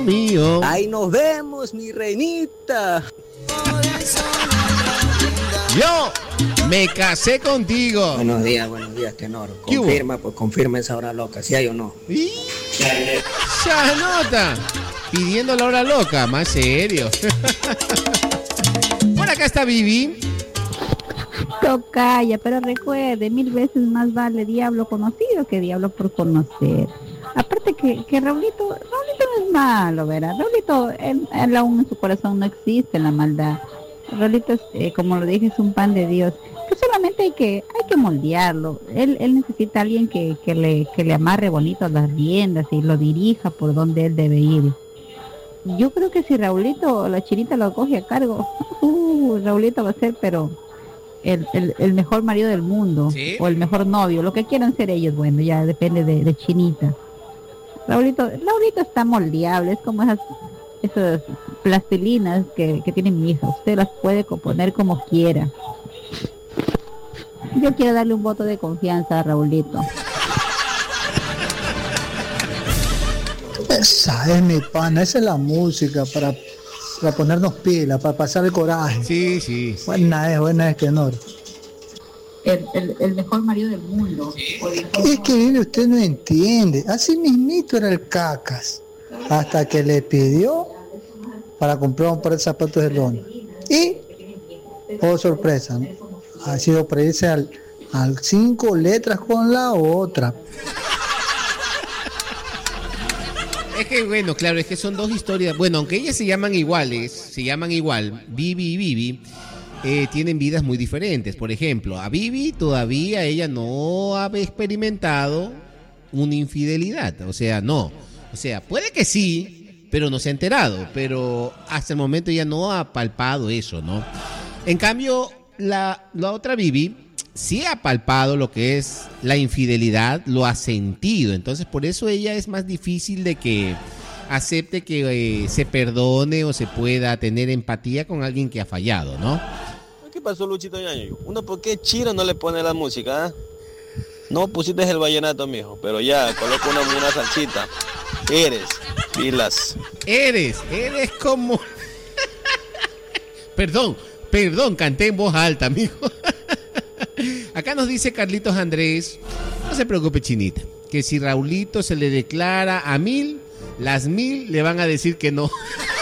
mío. Ahí nos vemos, mi reinita. Yo me casé contigo. Buenos días, tenor. Confirma, pues confirma esa hora loca, si hay o no. Ya nota. Pidiendo la hora loca, más serio. Por acá está Vivi. Tocaya, pero recuerde, 1000 veces más vale diablo conocido que diablo por conocer. Aparte que Raulito no es malo, ¿verdad? Raulito, él aún en su corazón no existe la maldad. Raulito es, como lo dije, es un pan de Dios. Que solamente hay que moldearlo. Él necesita a alguien que le amarre bonito las riendas y lo dirija por donde él debe ir. Yo creo que si Raulito, la chinita lo coge a cargo, Raulito va a ser, pero el mejor marido del mundo, ¿sí? O el mejor novio, lo que quieran ser ellos, bueno, ya depende de chinita. Raulito está moldeable, es como esas plastilinas que tiene mi hija, usted las puede componer como quiera. Yo quiero darle un voto de confianza a Raulito. Esa es mi pana, esa es la música para ponernos pilas, para pasar el coraje. Sí. Buena es, tenor. El mejor marido del mundo. Es que usted no entiende. Así mismito era el cacas. Hasta que le pidió para comprar un par de zapatos de lona. Y, oh sorpresa, ¿no? Ha sido para irse al 5 letras con la otra. Es que bueno, claro, es que son dos historias. Bueno, aunque ellas se llaman igual, Vivi y Vivi, tienen vidas muy diferentes. Por ejemplo, a Vivi todavía ella no ha experimentado una infidelidad. O sea, no. O sea, puede que sí, pero no se ha enterado. Pero hasta el momento ella no ha palpado eso, ¿no? En cambio, la otra Vivi sí ha palpado lo que es la infidelidad, lo ha sentido. Entonces, por eso ella es más difícil de que acepte que se perdone o se pueda tener empatía con alguien que ha fallado, ¿no? ¿Qué pasó, Luchito Ñaño? Uno, ¿por qué Chiro no le pone la música? ¿Eh? No pusiste el vallenato, mijo, pero ya, coloca una salsita. Eres, pilas. Eres como... Perdón, canté en voz alta, mijo. Acá nos dice Carlitos Andrés, no se preocupe, chinita, que si Raulito se le declara a 1000, las 1000 le van a decir que no.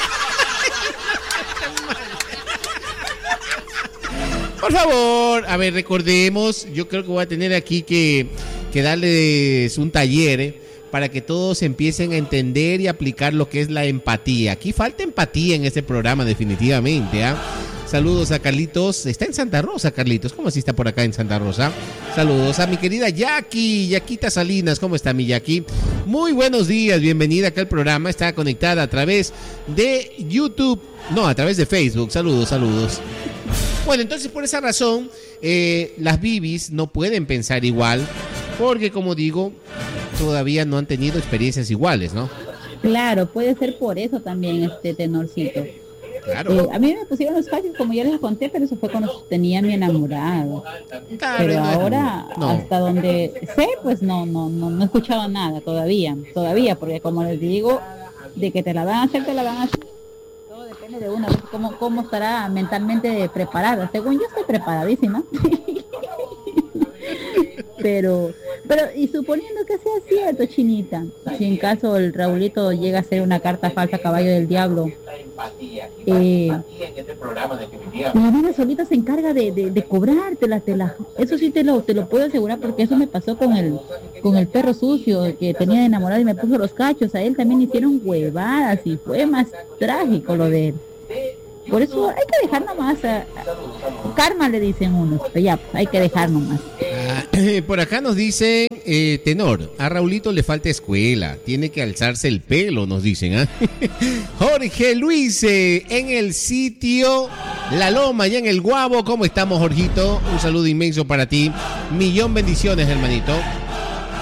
Por favor, a ver, recordemos, yo creo que voy a tener aquí que darles un taller para que todos empiecen a entender y aplicar lo que es la empatía. Aquí falta empatía en este programa definitivamente, ¿ah? Saludos a Carlitos. Está en Santa Rosa, Carlitos. ¿Cómo así está por acá en Santa Rosa? Saludos a mi querida Yaquita Salinas. ¿Cómo está mi Yaqui? Muy buenos días. Bienvenida acá al programa. Está conectada a través de YouTube. No, a través de Facebook. Saludos. Bueno, entonces por esa razón, las Vivis no pueden pensar igual. Porque, como digo, todavía no han tenido experiencias iguales, ¿no? Claro, puede ser por eso también, tenorcito. Claro. A mí me pusieron los cachos, como ya les conté, pero eso fue cuando tenía mi enamorado. Claro, pero ahora, no. Hasta donde sé, pues no he escuchado nada todavía, porque como les digo, de que te la van a hacer. Todo depende de uno, cómo estará mentalmente preparada. Según yo estoy preparadísima. Pero y suponiendo que sea cierto, chinita, si en caso el Raulito llega a ser una carta falsa caballo del diablo, la mina solita se encarga de cobrártela, eso sí te lo puedo asegurar, porque eso me pasó con el perro sucio que tenía de enamorado y me puso los cachos. A él también hicieron huevadas y fue más trágico lo de él. Por eso hay que dejar nomás, karma le dicen unos, pero ya, hay que dejar nomás. Por acá nos dicen, tenor, a Raulito le falta escuela, tiene que alzarse el pelo, nos dicen, ¿ah? Jorge Luis, en el sitio La Loma, allá en el Guabo. ¿Cómo estamos, Jorgito? Un saludo inmenso para ti, millón bendiciones, hermanito.